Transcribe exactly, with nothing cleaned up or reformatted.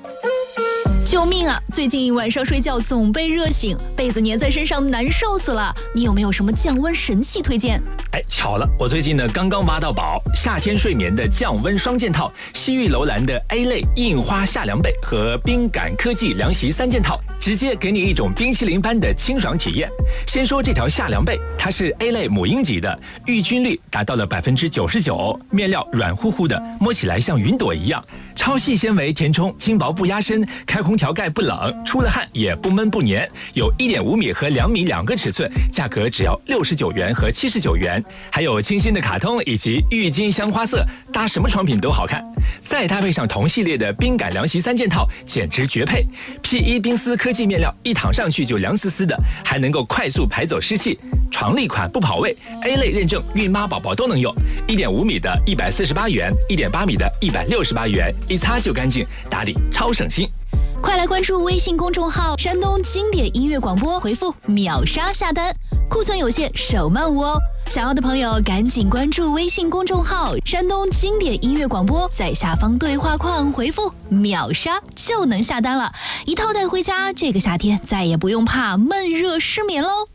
救命啊！最近晚上睡觉总被热醒，被子粘在身上难受死了。你有没有什么降温神器推荐？ 哎，巧了，我最近呢刚刚挖到宝，夏天睡眠的降温双件套，西域楼兰的 A 类印花夏凉被和冰感科技凉席三件套，直接给你一种冰淇淋般的清爽体验。先说这条夏凉被，它是 A 类母婴级的，抑菌率达到了百分之九十九，面料软乎乎的，摸起来像云朵一样，超细纤维填充，轻薄不压身，开空调盖不冷，出了汗也不闷不黏，有一点五米和两米两个尺寸，价格只要六十九元和七十九元，还有清新的卡通以及郁金香花色，搭什么床品都好看。再搭配上同系列的冰感凉席三件套，简直绝配。P 一 冰丝科技面料，一躺上去就凉丝丝的，还能够快速排走湿气，床立款不跑味 ，A 类认证，孕妈宝宝都能用。一点五米的一百四十八元，一点八米的一百六十八元，一擦就干净，打理超省心。 快来关注微信公众号山东经典音乐广播，回复秒杀下单，库存有限，手慢无哦。想要的朋友赶紧关注微信公众号山东经典音乐广播，在下方对话框回复秒杀就能下单了，一套带回家，这个夏天再也不用怕闷热失眠喽。